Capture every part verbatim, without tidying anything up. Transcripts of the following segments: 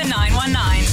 Nova nine one nine.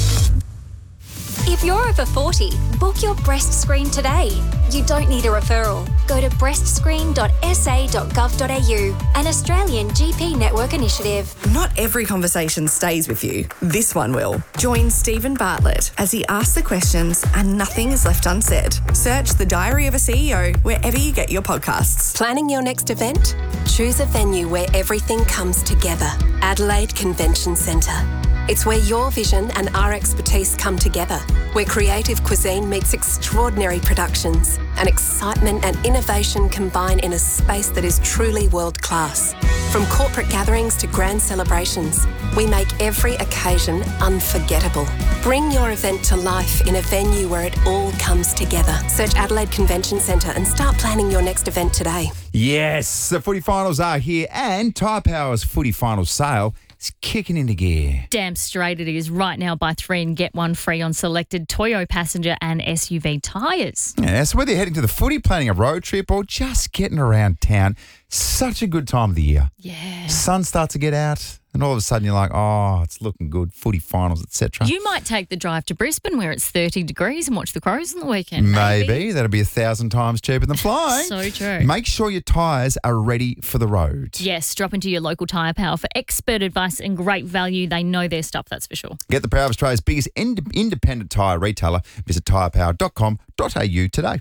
If you're over forty, book your breast screen today. You don't need a referral. Go to breast screen dot s a dot gov dot a u, an Australian G P network initiative. Not every conversation stays with you. This one will. Join Stephen Bartlett as he asks the questions and nothing is left unsaid. Search The Diary of a C E O wherever you get your podcasts. Planning your next event? Choose a venue where everything comes together. Adelaide Convention Centre. It's where your vision and our expertise come together, where creative cuisine meets extraordinary productions and excitement and innovation combine in a space that is truly world-class. From corporate gatherings to grand celebrations, we make every occasion unforgettable. Bring your event to life in a venue where it all comes together. Search Adelaide Convention Centre and start planning your next event today. Yes, the footy finals are here and Tyre Power's footy final sale is kicking into gear. Damn straight it is. Right now, buy three and get one free on selected Toyo passenger and S U V tyres. Yeah, so whether you're heading to the footy, planning a road trip or just getting around town, such a good time of the year. Yeah. Sun starts to get out and all of a sudden you're like, oh, it's looking good, footy finals, et cetera. You might take the drive to Brisbane where it's thirty degrees and watch the Crows on the weekend. Maybe. Maybe. That'll be a thousand times cheaper than flying. So true. Make sure your tyres are ready for the road. Yes, drop into your local Tyre Power for expert advice and great value. They know their stuff, that's for sure. Get the power of Australia's biggest ind- independent tyre retailer. Visit tyre power dot com dot a u today.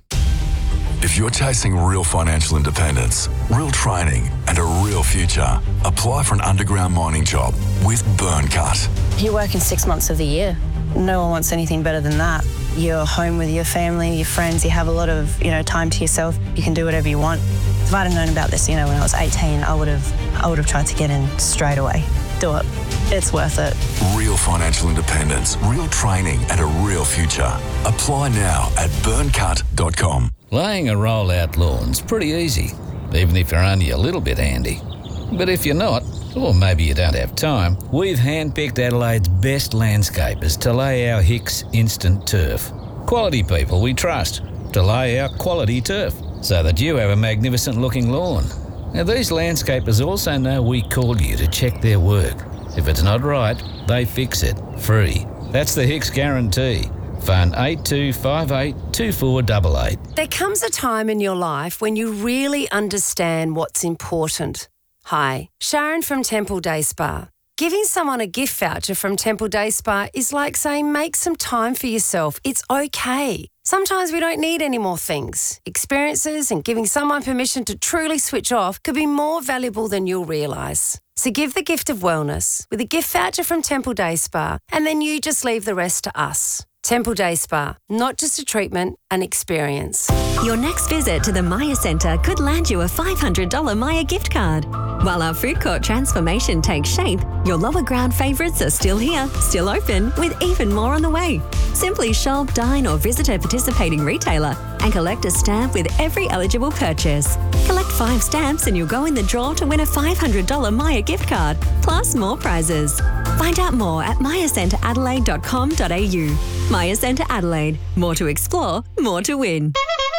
If you're chasing real financial independence, real training, and a real future, apply for an underground mining job with Burncut. You work in six months of the year. No one wants anything better than that. You're home with your family, your friends, you have a lot of, you know, time to yourself. You can do whatever you want. If I'd have known about this, you know, when I was eighteen, I would have I would have tried to get in straight away. Do it. It's worth it. Real financial independence, real training, and a real future. Apply now at burncut dot com. Laying a roll-out lawn's pretty easy, even if you're only a little bit handy. But if you're not, or maybe you don't have time, we've handpicked Adelaide's best landscapers to lay our Hicks Instant Turf. Quality people we trust to lay our quality turf so that you have a magnificent-looking lawn. Now, these landscapers also know we call you to check their work. If it's not right, they fix it, free. That's the Hicks Guarantee. Phone eight two five eight two four eight eight. There comes a time in your life when you really understand what's important. Hi, Sharon from Temple Day Spa. Giving someone a gift voucher from Temple Day Spa is like saying make some time for yourself. It's okay. Sometimes we don't need any more things. Experiences and giving someone permission to truly switch off could be more valuable than you'll realise. So give the gift of wellness with a gift voucher from Temple Day Spa and then you just leave the rest to us. Temple Day Spa, not just a treatment, an experience. Your next visit to the Maya Centre could land you a five hundred dollars Maya gift card. While our food court transformation takes shape, your lower ground favourites are still here, still open, with even more on the way. Simply shop, dine or visit a participating retailer and collect a stamp with every eligible purchase. Collect five stamps and you'll go in the draw to win a five hundred dollars Maya gift card, plus more prizes. Find out more at maya centre adelaide dot com dot a u. Maya Centre Adelaide. More to explore, more to win.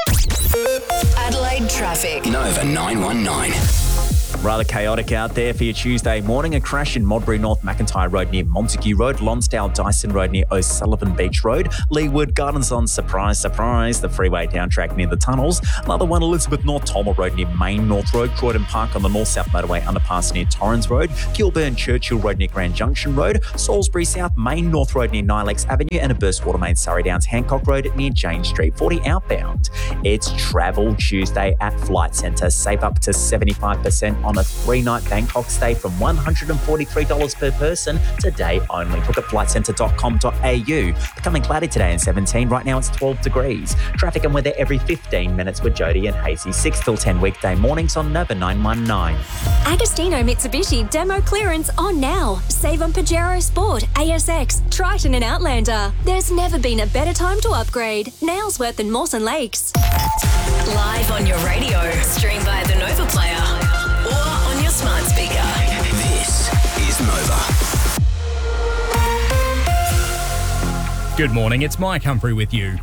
Adelaide traffic. Nova nine one nine. Rather chaotic out there for your Tuesday morning. A crash in Modbury North McIntyre Road near Montague Road, Lonsdale Dyson Road near O'Sullivan Beach Road, Leewood Gardens on Surprise Surprise, the freeway down track near the tunnels. Another one, Elizabeth North Tolmer Road near Main North Road, Croydon Park on the North-South Motorway underpass near Torrens Road, Kilburn Churchill Road near Grand Junction Road, Salisbury South Main North Road near Nilex Avenue, and a burst water main Surrey Downs Hancock Road near Jane Street. forty outbound. It's Travel Tuesday at Flight Centre. Save up to seventy-five percent on a three-night Bangkok stay from one hundred forty-three dollars per person today only. Book at flight centre dot com dot a u. Becoming cloudy today in seventeen. Right now it's twelve degrees. Traffic and weather every fifteen minutes with Jody and Hazy. six till ten weekday mornings on Nova nine one nine. Agostino Mitsubishi demo clearance on now. Save on Pajero Sport, A S X, Triton and Outlander. There's never been a better time to upgrade. Nailsworth and Mawson Lakes. Live on your radio. Stream via the Nova Player or on your smart speaker. This is Nova. Good morning, it's Mike Humphrey with you.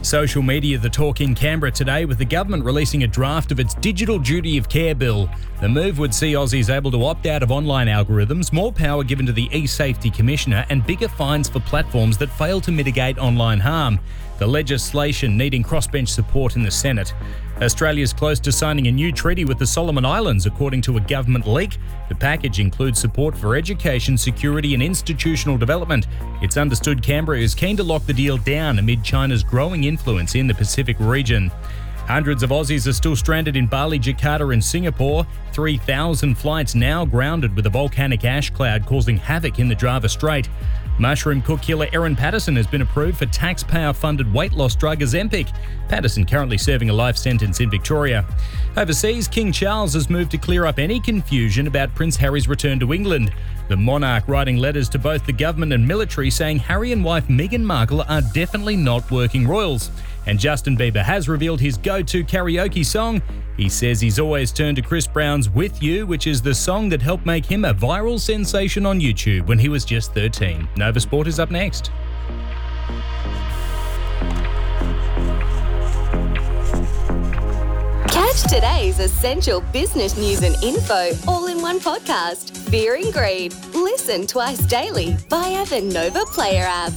Social media the talk in Canberra today, with the government releasing a draft of its Digital Duty of Care bill. The move would see Aussies able to opt out of online algorithms, more power given to the e-Safety Commissioner, and bigger fines for platforms that fail to mitigate online harm. The legislation needing crossbench support in the Senate. Australia's close to signing a new treaty with the Solomon Islands, according to a government leak. The package includes support for education, security and institutional development. It's understood Canberra is keen to lock the deal down amid China's growing influence in the Pacific region. Hundreds of Aussies are still stranded in Bali, Jakarta and Singapore. three thousand flights now grounded with a volcanic ash cloud causing havoc in the Java Strait. Mushroom cook killer Erin Patterson has been approved for taxpayer-funded weight loss drug Ozempic. Patterson currently serving a life sentence in Victoria. Overseas, King Charles has moved to clear up any confusion about Prince Harry's return to England. The monarch writing letters to both the government and military saying Harry and wife Meghan Markle are definitely not working royals. And Justin Bieber has revealed his go-to karaoke song. He says he's always turned to Chris Brown's With You, which is the song that helped make him a viral sensation on YouTube when he was just thirteen. Nova Sport is up next. Catch today's essential business news and info all in one podcast. Fear and Greed. Listen twice daily via the Nova Player app.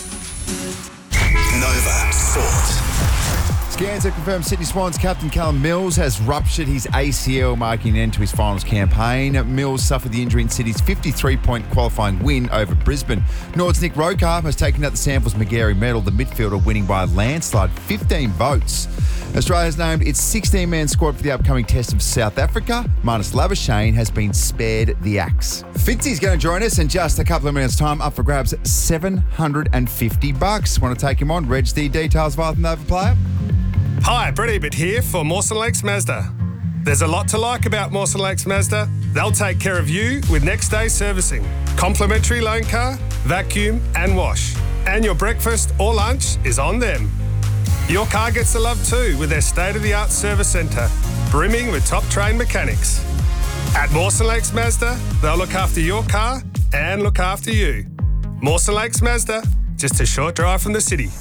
Nova Sport. Scans have confirmed Sydney Swans captain Callum Mills has ruptured his A C L, marking an end to his finals campaign. Mills suffered the injury in Sydney's fifty-three point qualifying win over Brisbane. Nord's Nick Rokar has taken out the Samples Magarey medal, the midfielder winning by a landslide, fifteen votes. Australia has named its sixteen-man squad for the upcoming test of South Africa. Marnus Labuschagne has been spared the axe. Fitzy's going to join us in just a couple of minutes' time, up for grabs seven hundred fifty bucks. Want to take him on? Reg the details via the Nova Player. Hi, Brett Ebert here for Mawson Lakes Mazda. There's a lot to like about Mawson Lakes Mazda. They'll take care of you with next day servicing, complimentary loan car, vacuum and wash. And your breakfast or lunch is on them. Your car gets the love too with their state-of-the-art service centre, brimming with top-trained mechanics. At Mawson Lakes Mazda, they'll look after your car and look after you. Mawson Lakes Mazda, just a short drive from the city.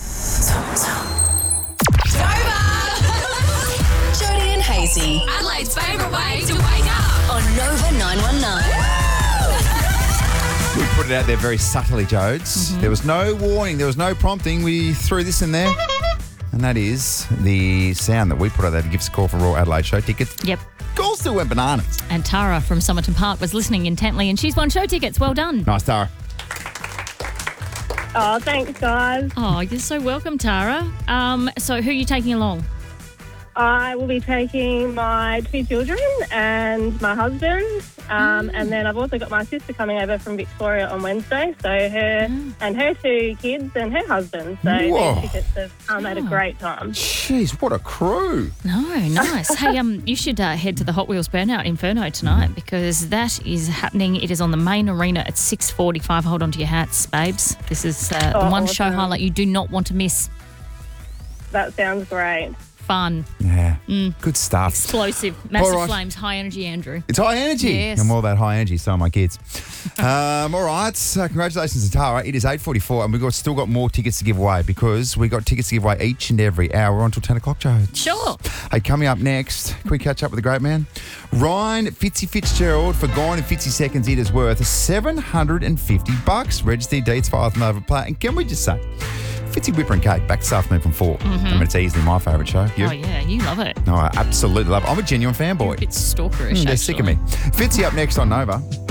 Jody and Hazy. Adelaide's favourite way to wake up on Nova nine one nine. We put it out there very subtly, Jodes. Mm-hmm. There was no warning, there was no prompting. We threw this in there. And that is the sound that we put out there to give us a call for Royal Adelaide show tickets. Yep. Calls still went bananas. And Tara from Somerton Park was listening intently and she's won show tickets. Well done. Nice, Tara. Oh, thanks, guys. Oh, you're so welcome, Tara. Um, so who are you taking along? I will be taking my two children and my husband, um, mm. and then I've also got my sister coming over from Victoria on Wednesday, so her mm. and her two kids and her husband. So Whoa. these tickets have um, had a great time. Jeez, what a crew. No, nice. Hey, um, you should uh, head to the Hot Wheels Burnout Inferno tonight because that is happening. It is on the main arena at six forty-five. Hold on to your hats, babes. This is uh, oh, the one awesome. show highlight you do not want to miss. That sounds great. Fun. Yeah. Mm. Good stuff. Explosive. Massive All right. flames. High energy, Andrew. It's high energy. Yes. I'm all about high energy, so are my kids. um, all right. So congratulations to Tara. It is eight forty-four and we've got, still got more tickets to give away because we've got tickets to give away each and every hour until ten o'clock, Joe. Sure. Hey, coming up next, can we catch up with the great man? Ryan Fitzy Fitzgerald for Gone in fifty seconds. It is worth seven hundred fifty bucks. Register dates via the Nova Play. And can we just say, Fitzy Whipper and Cake, back this afternoon from four. Mm-hmm. I mean, it's easily my favourite show. You? Oh, yeah, you love it. No, I absolutely love it. I'm a genuine fanboy. You're a bit stalkerish, Mm, they're actually. sick of me. Fitzy up next on Nova.